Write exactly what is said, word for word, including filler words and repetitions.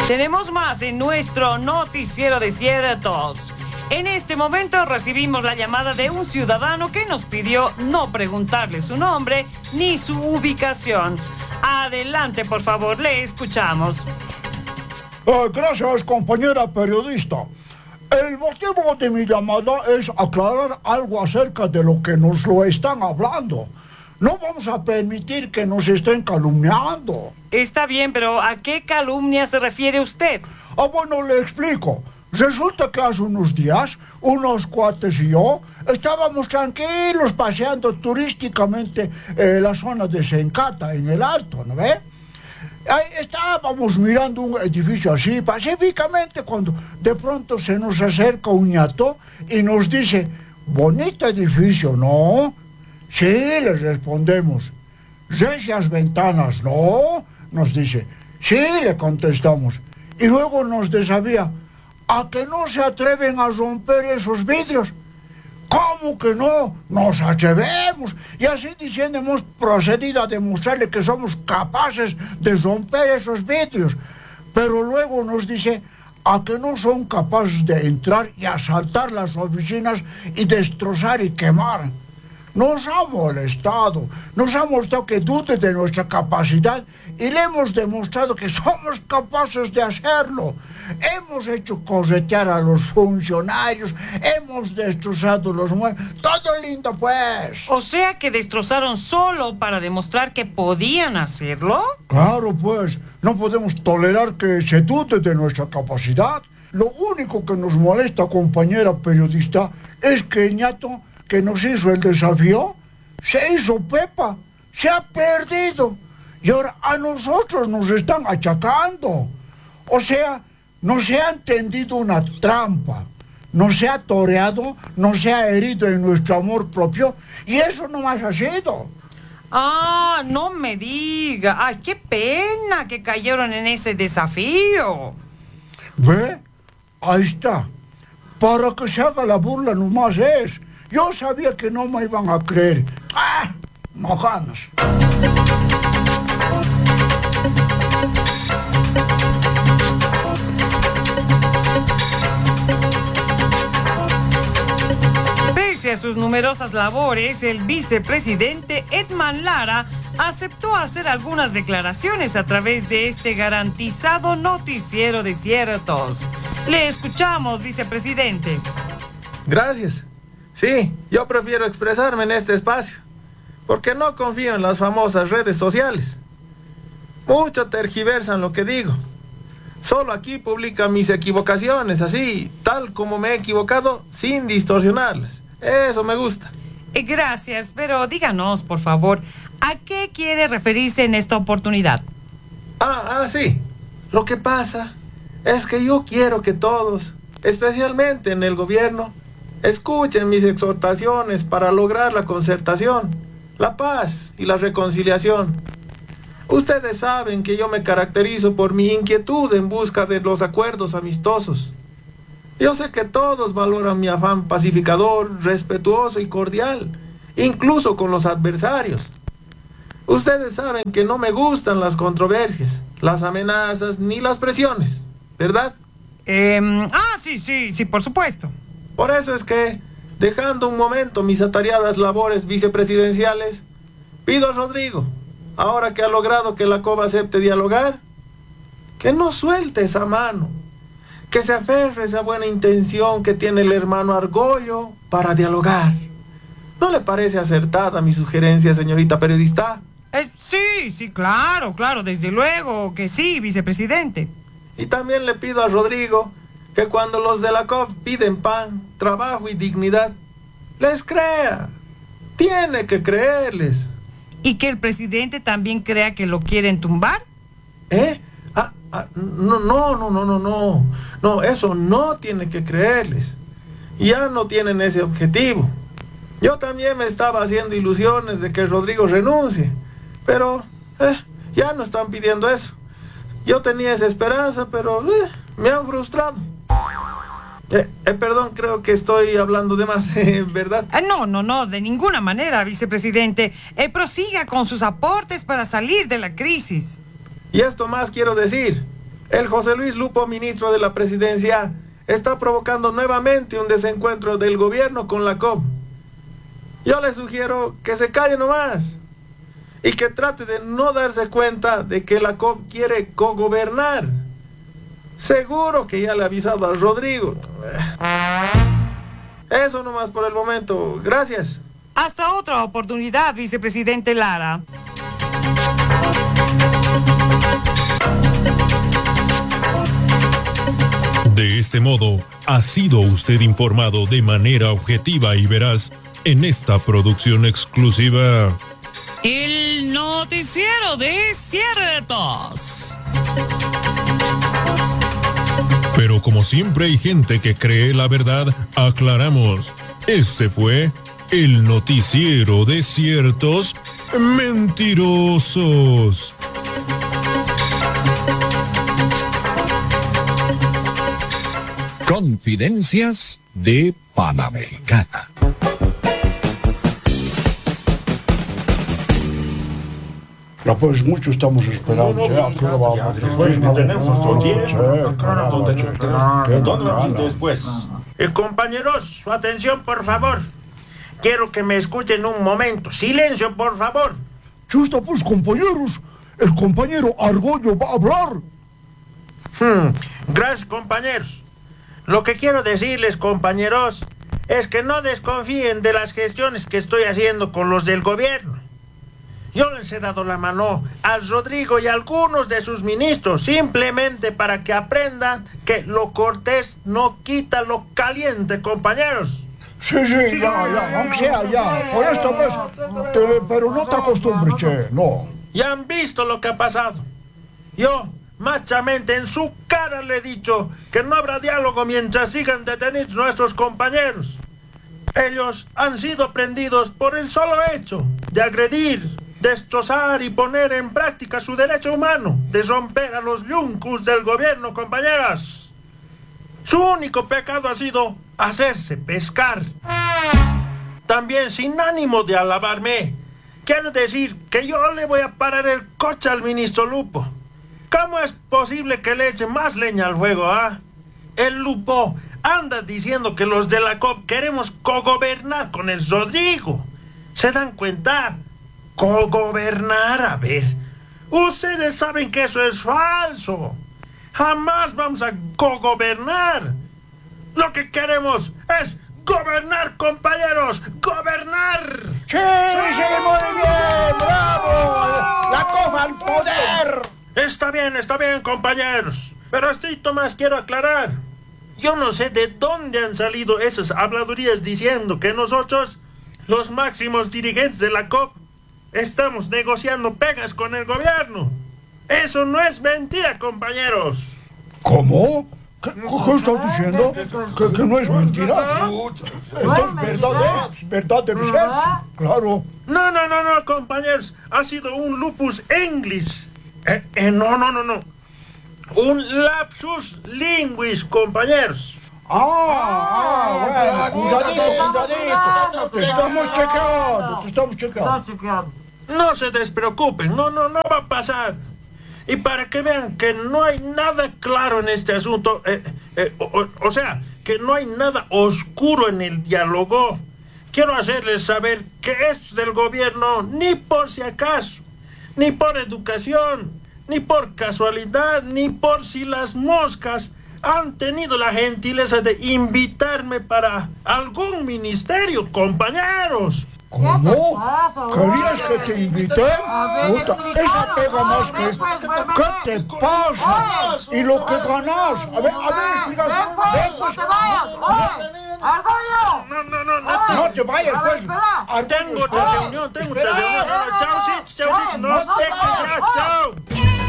Tenemos más en nuestro noticiero desiertos. En este momento recibimos la llamada de un ciudadano que nos pidió no preguntarle su nombre ni su ubicación. Adelante, por favor, le escuchamos. Eh, gracias, compañera periodista. El motivo de mi llamada es aclarar algo acerca de lo que nos lo están hablando. No vamos a permitir que nos estén calumniando. Está bien, pero ¿a qué calumnia se refiere usted? Ah, bueno, le explico. Resulta que hace unos días, unos cuates y yo estábamos tranquilos paseando turísticamente en la zona de Sencata, en el Alto, ¿no ve? Ahí estábamos mirando un edificio así pacíficamente cuando de pronto se nos acerca un ñato y nos dice: bonito edificio, ¿no? Sí, le respondemos. Regias ventanas, ¿no? Nos dice. Sí, le contestamos. Y luego nos desafía: ¿a que no se atreven a romper esos vidrios? ¿Cómo que no? Nos atrevemos. Y así diciendo hemos procedido a demostrarle que somos capaces de romper esos vidrios. Pero luego nos dice: ¿a que no son capaces de entrar y asaltar las oficinas y destrozar y quemar? Nos ha molestado, nos ha mostrado que dude de nuestra capacidad y le hemos demostrado que somos capaces de hacerlo. Hemos hecho corretear a los funcionarios, hemos destrozado los muebles, todo lindo pues. O sea que destrozaron solo para demostrar que podían hacerlo. Claro pues, no podemos tolerar que se dude de nuestra capacidad. Lo único que nos molesta, compañera periodista, es que ñato que nos hizo el desafío se hizo pepa, se ha perdido y ahora a nosotros nos están achacando. O sea, no se ha tendido una trampa, no se ha toreado, no se ha herido en nuestro amor propio y eso no más ha sido. Ah, no me diga. Ay, qué pena que cayeron en ese desafío. ¿Ve? Ahí está. Para que se haga la burla nomás es. Yo sabía que no me iban a creer. ¡Ah! Mojanos. Pese a sus numerosas labores, el vicepresidente Edman Lara aceptó hacer algunas declaraciones a través de este garantizado noticiero desiertos. Le escuchamos, vicepresidente. Gracias. Sí, yo prefiero expresarme en este espacio, porque no confío en las famosas redes sociales. Muchos tergiversan lo que digo. Solo aquí publican mis equivocaciones, así, tal como me he equivocado, sin distorsionarlas. Eso me gusta. Eh, gracias, pero díganos, por favor, ¿a qué quiere referirse en esta oportunidad? Ah, ah, sí. Lo que pasa es que yo quiero que todos, especialmente en el gobierno, escuchen mis exhortaciones para lograr la concertación, la paz y la reconciliación. Ustedes saben que yo me caracterizo por mi inquietud en busca de los acuerdos amistosos. Yo sé que todos valoran mi afán pacificador, respetuoso y cordial, incluso con los adversarios. Ustedes saben que no me gustan las controversias, las amenazas ni las presiones, ¿verdad? Eh, ah, sí, sí, sí, por supuesto. Por eso es que, dejando un momento mis atareadas labores vicepresidenciales, pido a Rodrigo, ahora que ha logrado que la C O B acepte dialogar, que no suelte esa mano, que se aferre a esa buena intención que tiene el hermano Argollo para dialogar. ¿No le parece acertada mi sugerencia, señorita periodista? Eh, sí, sí, claro, claro, desde luego que sí, vicepresidente. Y también le pido a Rodrigo que cuando los de la C O B piden pan, trabajo y dignidad, les crea. Tiene que creerles. ¿Y que el presidente también crea que lo quieren tumbar? ¿Eh? Ah, ah, no, no, no, no, no, no. No, eso no tiene que creerles. Ya no tienen ese objetivo. Yo también me estaba haciendo ilusiones de que Rodrigo renuncie, pero eh, ya no están pidiendo eso. Yo tenía esa esperanza, pero eh, me han frustrado. Eh, eh, perdón, creo que estoy hablando de más, eh, ¿verdad? Eh, no, no, no, de ninguna manera, vicepresidente. Eh, prosiga con sus aportes para salir de la crisis. Y esto más quiero decir. El José Luis Lupo, ministro de la Presidencia, está provocando nuevamente un desencuentro del gobierno con la C O P. Yo le sugiero que se calle nomás y que trate de no darse cuenta de que la C O P quiere cogobernar. Seguro que ya le ha avisado al Rodrigo. Eso nomás por el momento. Gracias. Hasta otra oportunidad, vicepresidente Lara. De este modo, ha sido usted informado de manera objetiva y veraz en esta producción exclusiva. El noticiero de ciertos. Pero como siempre hay gente que cree la verdad, aclaramos. Este fue el noticiero de ciertos mentirosos. Confidencias de Panamericana. Ya pues mucho estamos esperando. No, no, che, no, ¿a qué hora vamos? ya, después no tenemos otro tiempo. Che, caramba, che, qué ¿Dónde bacana. después? Eh, compañeros, su atención, por favor. Quiero que me escuchen un momento. Silencio, por favor. Chusta, pues, compañeros, el compañero Argoño va a hablar. Hmm, Gracias, compañeros. Lo que quiero decirles, compañeros, es que no desconfíen de las gestiones que estoy haciendo con los del gobierno. Yo les he dado la mano al Rodrigo y a algunos de sus ministros, simplemente para que aprendan que lo cortés no quita lo caliente, compañeros. Sí, sí, ya, ya, aunque sea ya. Por esta vez, te- pero no te acostumbres, che, no. Ya han visto lo que ha pasado. Yo, machamente, en su cara le he dicho que no habrá diálogo mientras sigan detenidos nuestros compañeros. Ellos han sido prendidos por el solo hecho de agredir, destrozar y poner en práctica su derecho humano de romper a los yuncus del gobierno, compañeras. Su único pecado ha sido hacerse pescar. También, sin ánimo de alabarme, quiero decir que yo le voy a parar el coche al ministro Lupo. ¿Cómo es posible que le eche más leña al fuego, ah? El Lupo anda diciendo que los de la C O P queremos cogobernar con el Rodrigo. ¿Se dan cuenta? Cogobernar, a ver. Ustedes saben que eso es falso. Jamás vamos a cogobernar. Lo que queremos es gobernar, compañeros. ¡Gobernar! Sí, sí, muy bien, bravo. La coja al poder. Está bien, está bien, compañeros. Pero esto más quiero aclarar. Yo no sé de dónde han salido esas habladurías diciendo que nosotros, los máximos dirigentes de la C O P, estamos negociando pegas con el gobierno. Eso no es mentira, compañeros. ¿Cómo? ¿Qué, qué estás diciendo? ¿Que, que no es mentira? Entonces, ¿verdad es? ¿Verdad debe ser? Claro. No, no, no, no, compañeros. Ha sido un lupus English. Eh, eh, no, no, no, no. Un lapsus linguis, compañeros. Ah, ah, bueno, cuidadito, cuidadito. Te estamos chequeando, te estamos chequeando. No se despreocupen, no, no, no va a pasar. Y para que vean que no hay nada claro en este asunto, eh, eh, o, o sea, que no hay nada oscuro en el diálogo, quiero hacerles saber que estos del gobierno, ni por si acaso, ni por educación, ni por casualidad, ni por si las moscas, han tenido la gentileza de invitarme para algún ministerio, compañeros. ¿Cómo? ¿Querías que te invité? Puta, esa pega más que... ¿Qué te pasa? ¿Y lo que ganas? A ver, a ver, explícame. Ven, pues. No, no, no, no. No te vayas, pues. Tengo otra reunión, tengo otra reunión. No, no, chao, sí, chao, sí. No te quedes, chao.